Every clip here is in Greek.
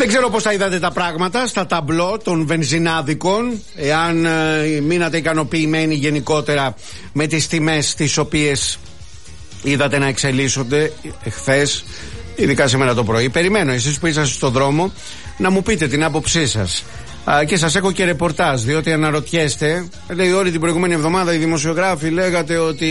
Δεν ξέρω πώς θα είδατε τα πράγματα στα ταμπλό των βενζινάδικων, εάν μείνατε ικανοποιημένοι γενικότερα με τις τιμές τις οποίες είδατε να εξελίσσονται χθες, ειδικά σήμερα το πρωί. Περιμένω εσείς που είσαστε στον δρόμο να μου πείτε την άποψή σας. Και σας έχω και ρεπορτάζ, διότι αναρωτιέστε, λέει όλη την προηγούμενη εβδομάδα οι δημοσιογράφοι λέγατε ότι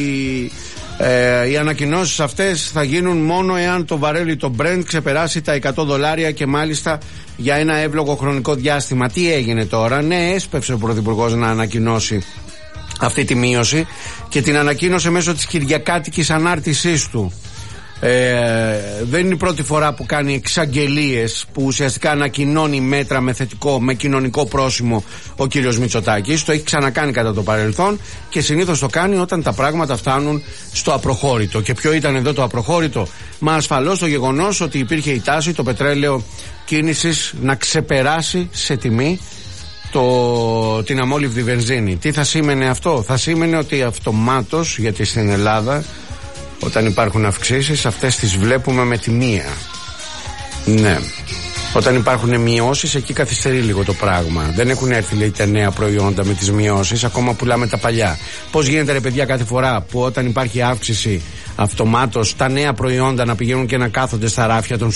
οι ανακοινώσεις αυτές θα γίνουν μόνο εάν το βαρέλι το Brent ξεπεράσει τα $100 και μάλιστα για ένα εύλογο χρονικό διάστημα. Τι έγινε τώρα? Ναι, έσπευσε ο Πρωθυπουργός να ανακοινώσει αυτή τη μείωση και την ανακοίνωσε μέσω της κυριακάτικης ανάρτησής του. Δεν είναι η πρώτη φορά που κάνει εξαγγελίες που ουσιαστικά ανακοινώνει μέτρα με κοινωνικό πρόσημο ο κύριος Μητσοτάκης. Το έχει ξανακάνει κατά το παρελθόν και συνήθως το κάνει όταν τα πράγματα φτάνουν στο απροχώρητο. Και ποιο ήταν εδώ το απροχώρητο? Μα ασφαλώς το γεγονός ότι υπήρχε η τάση το πετρέλαιο κίνησης να ξεπεράσει σε τιμή την αμόλυβδη βενζίνη. Τι θα σήμαινε αυτό? Θα σήμαινε ότι αυτομάτως, γιατί στην Ελλάδα όταν υπάρχουν αυξήσεις αυτές τις βλέπουμε με τη μία. Ναι. Όταν υπάρχουν μειώσεις εκεί καθυστερεί λίγο το πράγμα. Δεν έχουν έρθει, λέει, τα νέα προϊόντα με τις μειώσεις, ακόμα πουλάμε τα παλιά. Πώς γίνεται, ρε παιδιά, κάθε φορά που όταν υπάρχει αύξηση αυτομάτως τα νέα προϊόντα να πηγαίνουν και να κάθονται στα ράφια των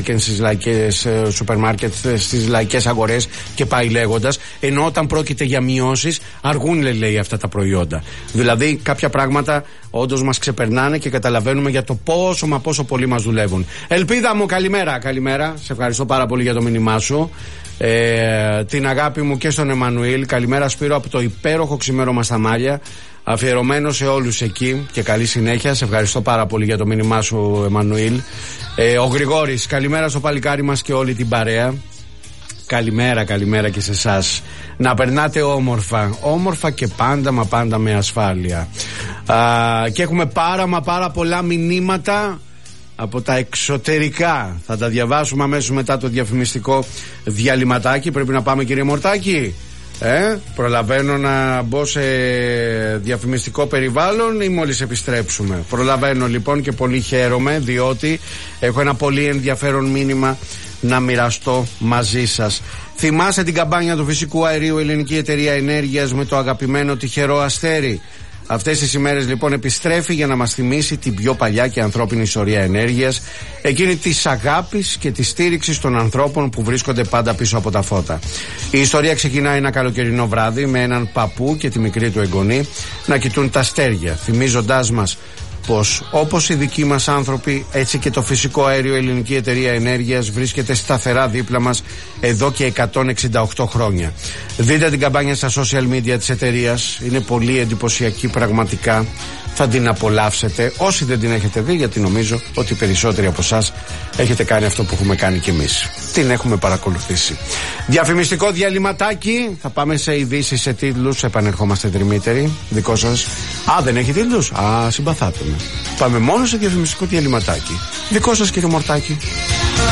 σούπερ μάρκετ, στις λαϊκές αγορές και πάει λέγοντας, ενώ όταν πρόκειται για μειώσεις αργούν, λέει, αυτά τα προϊόντα. Δηλαδή κάποια πράγματα όντως μας ξεπερνάνε και καταλαβαίνουμε για το πόσο πολύ μας δουλεύουν. Ελπίδα μου, καλημέρα. Σε ευχαριστώ πάρα πολύ για το μήνυμά σου. Την αγάπη μου και στον Εμμανουήλ. Καλημέρα, Σπύρο, από το υπέροχο ξημέρωμα στα Μάλια. Αφιερωμένο σε όλους εκεί και καλή συνέχεια. Σε ευχαριστώ πάρα πολύ για το μήνυμά σου, Εμμανουήλ. Ο Γρηγόρης, καλημέρα στο παλικάρι μας και όλη την παρέα. Καλημέρα και σε εσάς. Να περνάτε όμορφα και πάντα με ασφάλεια. Και έχουμε πάρα πολλά μηνύματα από τα εξωτερικά. Θα τα διαβάσουμε αμέσως μετά το διαφημιστικό διαλυματάκι. Πρέπει να πάμε, κύριε Μορτάκη? Προλαβαίνω να μπω σε διαφημιστικό περιβάλλον ή μόλις επιστρέψουμε? Προλαβαίνω λοιπόν και πολύ χαίρομαι, διότι έχω ένα πολύ ενδιαφέρον μήνυμα να μοιραστώ μαζί σας. Θυμάσαι την καμπάνια του φυσικού αερίου Ελληνική Εταιρεία Ενέργειας με το αγαπημένο τυχερό αστέρι? Αυτές τις ημέρες λοιπόν επιστρέφει για να μας θυμίσει την πιο παλιά και ανθρώπινη ιστορία ενέργειας, εκείνη της αγάπης και της στήριξης των ανθρώπων που βρίσκονται πάντα πίσω από τα φώτα. Η ιστορία ξεκινάει ένα καλοκαιρινό βράδυ με έναν παππού και τη μικρή του εγγονή να κοιτούν τα αστέρια, θυμίζοντάς μας πως όπως οι δικοί μας άνθρωποι, έτσι και το φυσικό αέριο Ελληνική Εταιρεία Ενέργειας βρίσκεται σταθερά δίπλα μας εδώ και 168 χρόνια. Δείτε την καμπάνια στα social media της εταιρείας, είναι πολύ εντυπωσιακή πραγματικά. Θα την απολαύσετε όσοι δεν την έχετε δει, γιατί νομίζω ότι οι περισσότεροι από εσάς έχετε κάνει αυτό που έχουμε κάνει κι εμείς. Την έχουμε παρακολουθήσει. Διαφημιστικό διαλυματάκι. Θα πάμε σε ειδήσεις, σε τίτλους. Επανερχόμαστε τριμήτεροι. Δικό σας? Δεν έχει τίτλους? Συμπαθάτε με. Πάμε μόνο σε διαφημιστικό διαλυματάκι. Δικό σας, κύριε Μορτάκη.